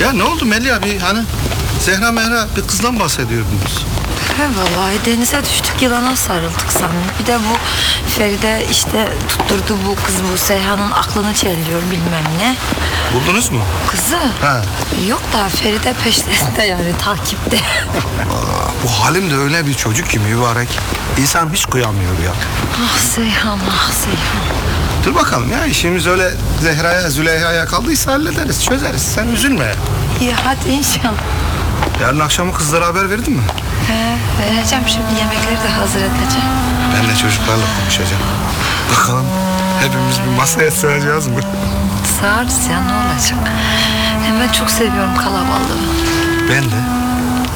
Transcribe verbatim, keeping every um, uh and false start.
Ya ne oldu Melih abi hani Zehra Mehra bir kızdan bahsediyordunuz. He vallahi denize düştük, yılana sarıldık sanırım. Bir de bu Feride işte tutturdu, bu kız bu Seyhan'ın aklını çeliyor bilmem ne. Buldunuz mu? Kızı? Ha. Yok da Feride peşlerinde yani takipte. Bu halim de öyle bir çocuk ki mübarek. İnsan hiç kıyamıyor ya. Ah Seyhan, ah Seyhan. Dur bakalım ya işimiz öyle Zehra'ya Züleyha'ya kaldıysa hallederiz çözeriz. Sen üzülme. İyi hadi inşallah. Yarın akşamı kızlara haber verdin mi? He, vereceğim şimdi, yemekleri de hazır edeceğim. Ben de çocuklarla konuşacağım. Bakalım hepimiz bir masaya sığacağız mı? Sığarız ya, ne olacak? Hem ben çok seviyorum kalabalığı. Ben de.